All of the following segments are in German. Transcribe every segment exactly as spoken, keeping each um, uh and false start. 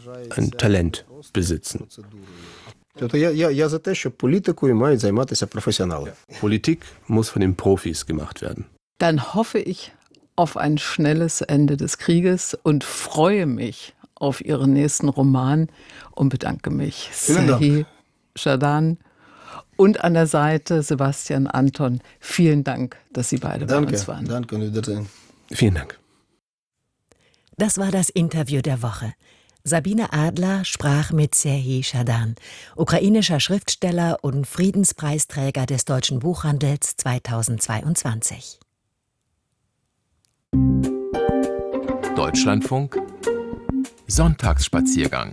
ein Talent besitzen. Тобто я, я, я за те, що політикою мають займатися професіонали. Politik muss von den Profis gemacht werden. Dann hoffe ich auf ein schnelles Ende des Krieges und freue mich auf Ihren nächsten Roman und bedanke mich. Serhii Schadan und an der Seite Sebastian Anton. Vielen Dank, dass Sie beide Danke, bei uns waren. danke, Wiedersehen. Vielen Dank. Das war das Interview der Woche. Sabine Adler sprach mit Serhii Schadan, ukrainischer Schriftsteller und Friedenspreisträger des Deutschen Buchhandels zweitausendzweiundzwanzig. Deutschlandfunk Sonntagsspaziergang.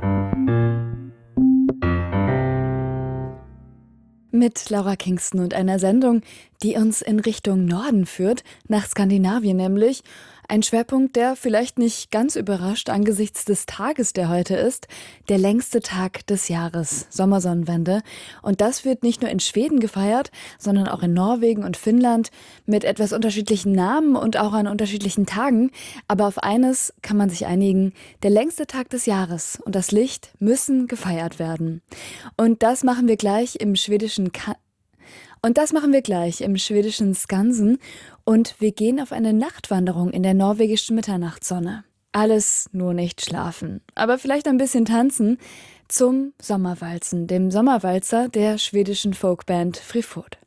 Mit Laura Kingston und einer Sendung, die uns in Richtung Norden führt, nach Skandinavien nämlich. Ein Schwerpunkt, der vielleicht nicht ganz überrascht angesichts des Tages, der heute ist, der längste Tag des Jahres, Sommersonnenwende. Und das wird nicht nur in Schweden gefeiert, sondern auch in Norwegen und Finnland mit etwas unterschiedlichen Namen und auch an unterschiedlichen Tagen. Aber auf eines kann man sich einigen: Der längste Tag des Jahres und das Licht müssen gefeiert werden. Und das machen wir gleich im schwedischen Ka- Und das machen wir gleich im schwedischen Skansen und wir gehen auf eine Nachtwanderung in der norwegischen Mitternachtssonne. Alles nur nicht schlafen, aber vielleicht ein bisschen tanzen zum Sommerwalzen, dem Sommerwalzer der schwedischen Folkband Friford.